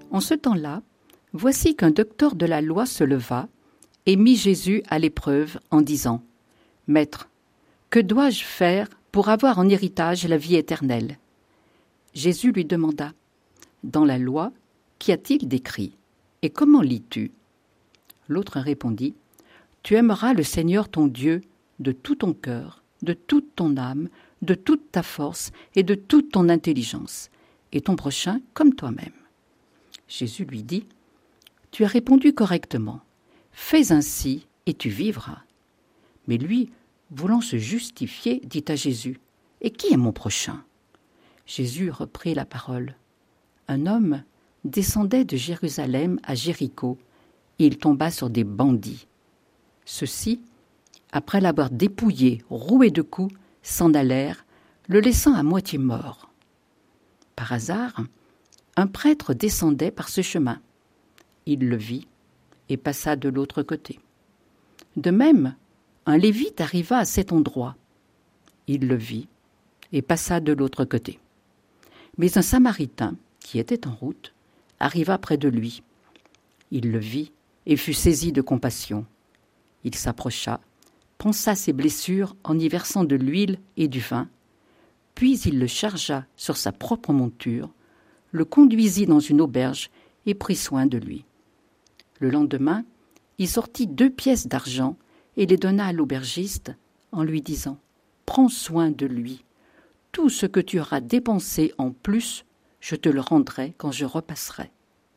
En ce temps-là, voici qu'un docteur de la loi se leva et mit Jésus à l'épreuve en disant : « Maître, que dois-je faire pour avoir en héritage la vie éternelle ?» Jésus lui demanda : « Dans la loi, qu'y a-t-il d'écrit ? Et comment lis-tu » L'autre répondit : « Tu aimeras le Seigneur ton Dieu de tout ton cœur, de toute ton âme, de toute ta force et de toute ton intelligence, et ton prochain comme toi-même. » Jésus lui dit : « Tu as répondu correctement. Fais ainsi et tu vivras. » Mais lui, voulant se justifier, dit à Jésus : « Et qui est mon prochain ?» Jésus reprit la parole. Un homme descendait de Jérusalem à Jéricho, et il tomba sur des bandits. Ceux-ci, après l'avoir dépouillé, roué de coups, s'en allèrent, le laissant à moitié mort. Par hasard, un prêtre descendait par ce chemin. Il le vit et passa de l'autre côté. De même, un lévite arriva à cet endroit. Il le vit et passa de l'autre côté. Mais un samaritain, qui était en route, arriva près de lui. Il le vit et fut saisi de compassion. Il s'approcha, pansa ses blessures en y versant de l'huile et du vin, puis il le chargea sur sa propre monture, le conduisit dans une auberge et prit soin de lui. Le lendemain, il sortit 2 pièces d'argent et les donna à l'aubergiste en lui disant : « Prends soin de lui. Tout ce que tu auras dépensé en plus, je te le rendrai quand je repasserai. »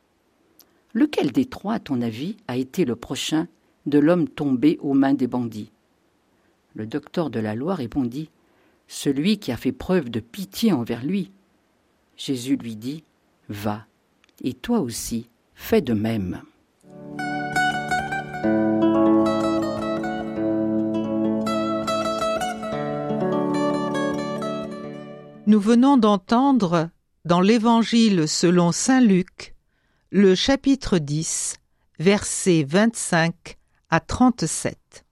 Lequel des 3, à ton avis, a été le prochain de l'homme tombé aux mains des bandits ? Le docteur de la loi répondit : « Celui qui a fait preuve de pitié envers lui. » Jésus lui dit : « Va, et toi aussi, fais de même. » Nous venons d'entendre, dans l'Évangile selon saint Luc, le chapitre 10, versets 25 à 37.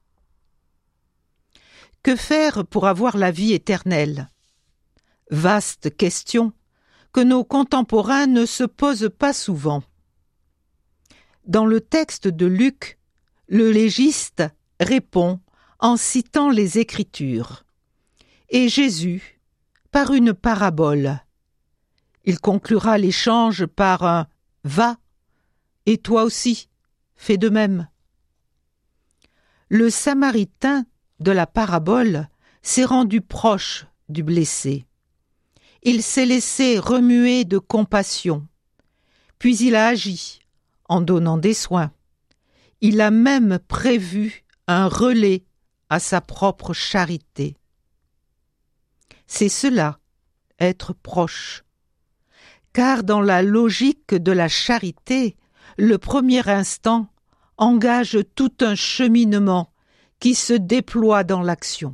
Que faire pour avoir la vie éternelle ? Vaste question que nos contemporains ne se posent pas souvent. Dans le texte de Luc, le légiste répond en citant les Écritures, et Jésus par une parabole. Il conclura l'échange par un « Va, et toi aussi, fais de même ». Le Samaritain de la parabole s'est rendu proche du blessé. Il s'est laissé remuer de compassion, puis il a agi en donnant des soins. Il a même prévu un relais à sa propre charité. C'est cela, être proche. Car dans la logique de la charité, le premier instant engage tout un cheminement qui se déploie dans l'action.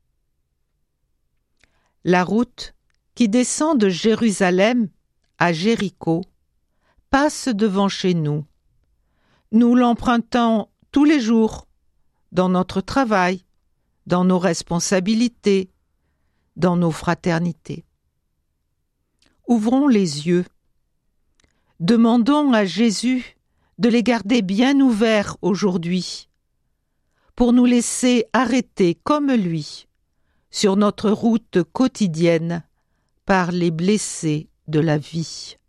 La route qui descend de Jérusalem à Jéricho passe devant chez nous. Nous l'empruntons tous les jours, dans notre travail, dans nos responsabilités, dans nos fraternités. Ouvrons les yeux. Demandons à Jésus de les garder bien ouverts aujourd'hui, pour nous laisser arrêter comme lui sur notre route quotidienne par les blessés de la vie.